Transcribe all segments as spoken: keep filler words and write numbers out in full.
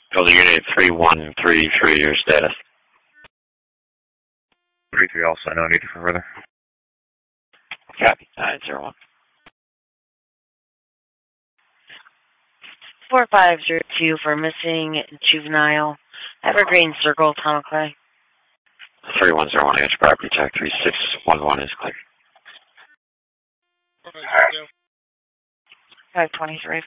Building Unit three one three three, your status. three three also, no need for further. Copy, nine zero one. four five zero two for missing juvenile, Evergreen Circle, Town of Clay. three one zero one, H property check, three six one one is clear. five twenty-three.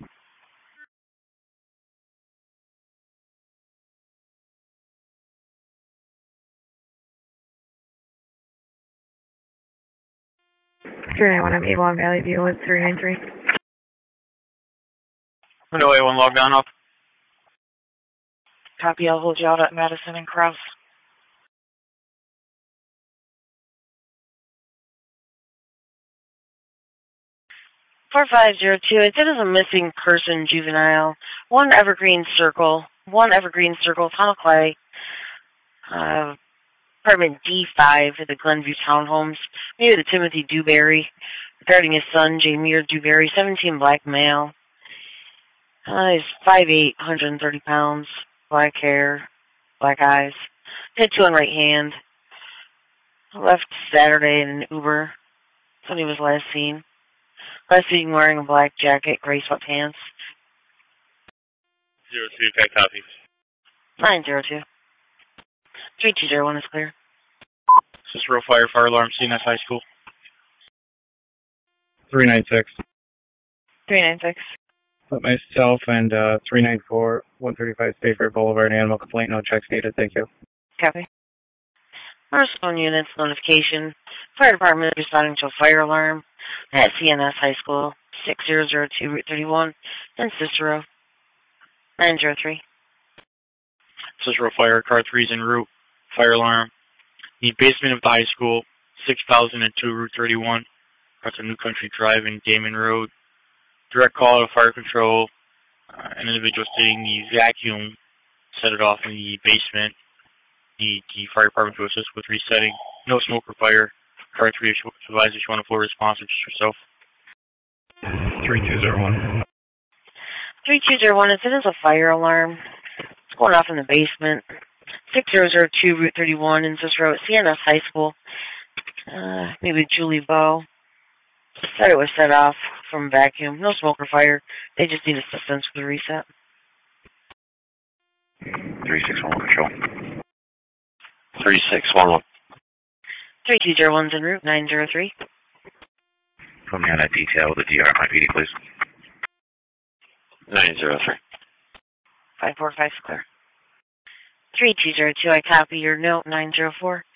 three nine one, I'm Avon Valley View with three nine three. Window A one log down up. Copy, I'll hold you out at Madison and Cross. four five zero two, it said as a missing person juvenile, one Evergreen Circle, one Evergreen Circle, Town of Clay, uh, apartment D five at the Glenview Townhomes, maybe the Timothy Dewberry, regarding his son, Jameer Dewberry, seventeen, black male. Uh, he's five eight, one hundred thirty pounds, black hair, black eyes, tattoo on right hand. Left Saturday in an Uber. That's when he was last seen. Last seen wearing a black jacket, gray sweatpants. Zero two, okay, copy. nine zero two. three two zero one is clear. Cicero Fire, fire alarm, C N S High School. three nine six. three nine six. Myself and uh, three nine four, one thirty-five Spacer Boulevard, animal complaint, no checks needed, thank you. Copy. First-phone units, notification. Fire department responding to a fire alarm at C N S High School, six zero zero two, Route thirty-one, in Cicero. nine zero three. Cicero Fire, car three is en route. Fire alarm. The basement of the high school, six thousand two, Route thirty-one. That's a New Country Drive in Damon Road. Direct call to fire control. Uh, an individual stating the vacuum set it off in the basement. The, the fire department to assist with resetting. No smoke or fire. Car three advised you want a full response of just yourself. three two zero one. three two zero one, it is a fire alarm. It's going off in the basement. six zero zero two, Route thirty-one in Cicero at C N S High School. Uh, maybe Julie Bowe. Said it was set off from vacuum. No smoke or fire. They just need assistance with the reset. three six one control. three six one one. three two zero one's en route, nine zero three. Put me on that detail with the D R M I P D, please. nine zero three. five four five is clear. three two zero two, I copy your note, nine zero four.